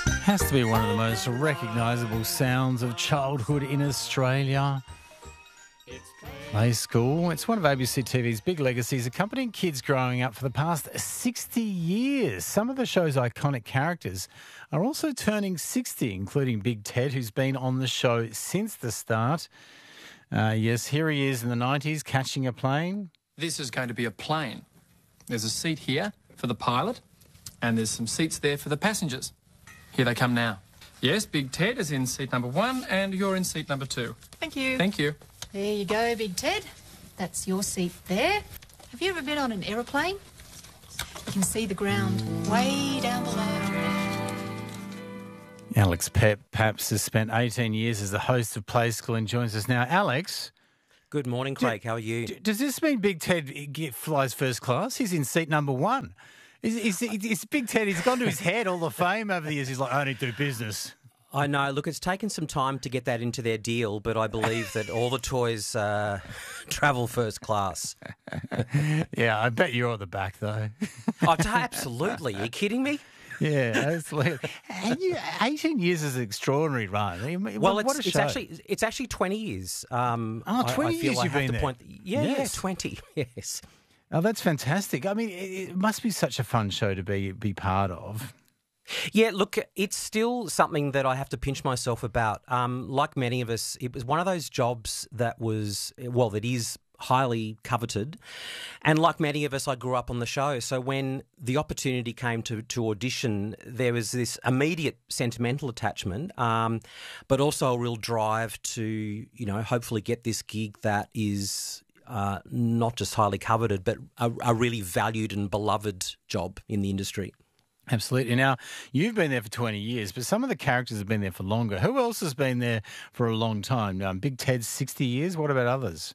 Has to be one of the most recognisable sounds of childhood in Australia. Play School. It's one of ABC TV's big legacies, accompanying kids growing up for the past 60 years. Some of the show's iconic characters are also turning 60, including Big Ted, who's been on the show since the start. Yes, here he is in the 90s, catching a plane. This is going to be a plane. There's a seat here for the pilot, and there's some seats there for the passengers. Here they come now. Yes, Big Ted is in seat number 1, and you're in seat number 2. Thank you. Thank you. There you go, Big Ted. That's your seat there. Have you ever been on an aeroplane? You can see the ground way down below. Alex Paps has spent 18 years as the host of Play School and joins us now. Alex. Good morning, Craig. How are you? Does this mean Big Ted flies first class? He's in seat number 1. Is Big Ted, he's gone to his head, all the fame over the years. He's like, I only do business. I know. Look, it's taken some time to get that into their deal, but I believe that all the toys travel first class. Yeah, I bet you're at the back, though. Oh, absolutely. Are you kidding me? Yeah, absolutely. And 18 years is an extraordinary run. Well, what a show. it's actually 20 years. 20 I feel years I you've have been to there. point. Yeah, Yes. 20. Yes. Oh, that's fantastic. I mean, it must be such a fun show to be part of. Yeah, look, it's still something that I have to pinch myself about. Like many of us, it was one of those jobs that is highly coveted. And like many of us, I grew up on the show. So when the opportunity came to audition, there was this immediate sentimental attachment, but also a real drive to, hopefully get this gig that is not just highly coveted, but a really valued and beloved job in the industry. Absolutely. Now, you've been there for 20 years, but some of the characters have been there for longer. Who else has been there for a long time? Big Ted's 60 years. What about others?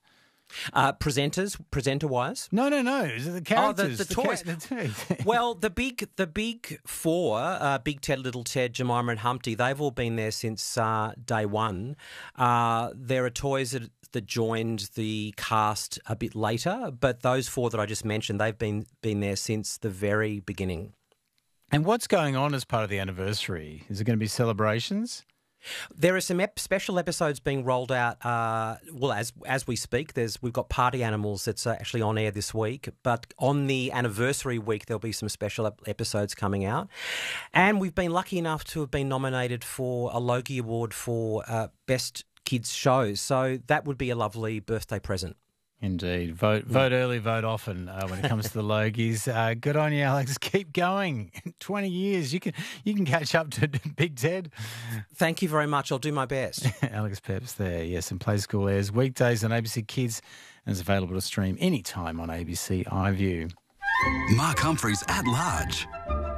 Presenter-wise? No. The characters. The toys. Well, the big four, Big Ted, Little Ted, Jemima and Humpty, they've all been there since day one. There are toys that joined the cast a bit later, but those four that I just mentioned, they've been there since the very beginning. And what's going on as part of the anniversary? Is it going to be celebrations? There are some special episodes being rolled out. As we speak, we've got Party Animals that's actually on air this week. But on the anniversary week, there'll be some special episodes coming out. And we've been lucky enough to have been nominated for a Logie Award for Best Kids Shows. So that would be a lovely birthday present. Indeed. Vote early, vote often when it comes to the Logies. Good on you, Alex. Keep going. 20 years. You can catch up to Big Ted. Thank you very much. I'll do my best. Alex Peps there. Yes, and Play School airs weekdays on ABC Kids and is available to stream anytime on ABC iView. Mark Humphries at large.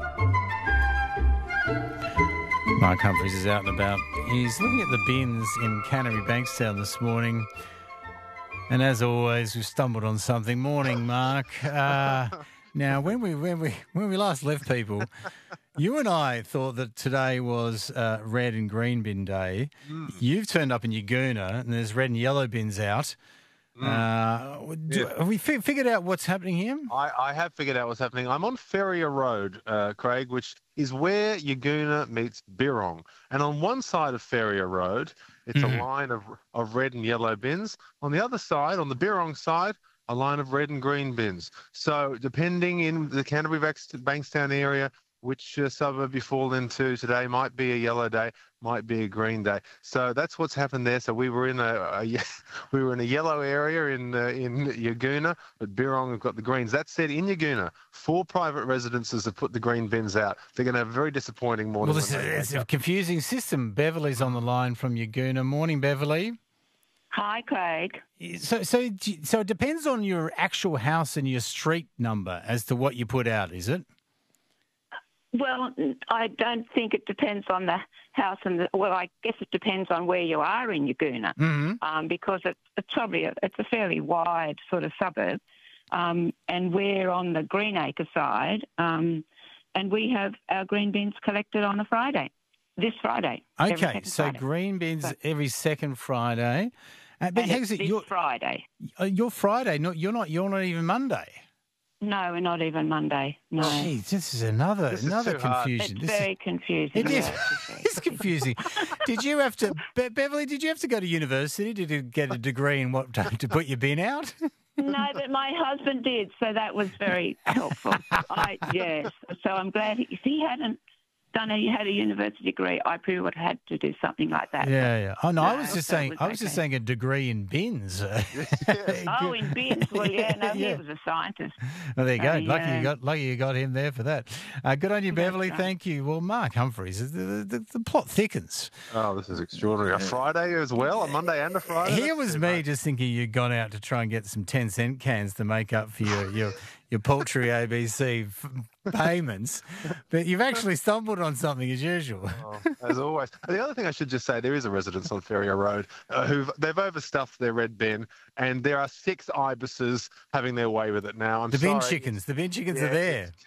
Mark Humphries is out and about. He's looking at the bins in Canterbury Bankstown this morning. And as always, we've stumbled on something. Morning, Mark. Now, when we last left people, you and I thought that today was red and green bin day. You've turned up in Yagoona, and there's red and yellow bins out. Have we figured out what's happening here? I have figured out what's happening. I'm on Ferrier Road, Craig, which is where Yagoona meets Birrong. And on one side of Ferrier Road, it's a line of red and yellow bins. On the other side, on the Birrong side, a line of red and green bins. So depending in the Canterbury Bankstown area, which suburb you fall into today might be a yellow day, might be a green day. So that's what's happened there. So we were in a yellow area in Yagoona, but Birrong have got the greens. That said, in Yagoona, 4 private residences have put the green bins out. They're going to have a very disappointing morning. Well, it's a confusing system. Beverly's on the line from Yagoona. Morning, Beverly. Hi, Craig. So it depends on your actual house and your street number as to what you put out, is it? Well, I don't think it depends on the house I guess it depends on where you are in Yagoona, because it's probably it's a fairly wide sort of suburb, and we're on the Greenacre side, and we have our green bins collected on a Friday, this Friday. Okay, so green bins every second Friday. But Friday. You're Friday. You're not even Monday. No, not even Monday. No. Gee, this is another This is too hard. confusion. It's very confusing. It is. Yeah, it's very It's confusing. Did you have to, Beverly? Did you have to go to university? Did you get a degree in what to put your bin out? No, but my husband did, so that was very helpful. Yes, so I'm glad if he hadn't had a university degree, I probably would have had to do something like that. Yeah. Oh no, I was just so saying. it I was was just okay. saying a degree in bins. Oh, in bins. Well, yeah, no, Yeah. he was a scientist. Well, there you go. Yeah. Lucky you got him there for that. Good on you, Beverly. right. Thank you. Well, Mark Humphreys, the plot thickens. Oh, this is extraordinary. A Friday as well, a Monday and a Friday. Here That's was too me much. just thinking you'd gone out to try and get some 10-cent cans to make up for your paltry ABC payments, but you've actually stumbled on something as usual. Oh, as always. The other thing I should just say, there is a residence on Ferrier Road they've overstuffed their red bin, and there are 6 ibises having their way with it now. I'm The bin sorry. chickens. The bin chickens Yeah, are there. it's